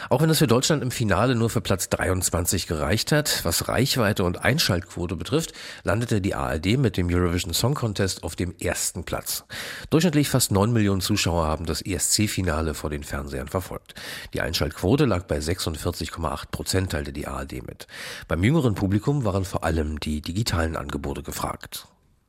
Auch wenn es für Deutschland im Finale nur für Platz 23 gereicht hat, was Reichweite und Einschaltquote betrifft, landete die ARD mit dem Eurovision Song Contest auf dem ersten Platz. Durchschnittlich fast 9 Millionen Zuschauer haben das ESC-Finale vor den Fernsehern verfolgt. Die Einschaltquote lag bei 46,8%, teilte die ARD mit. Beim jüngeren Publikum waren vor allem die digitalen Angebote gefragt.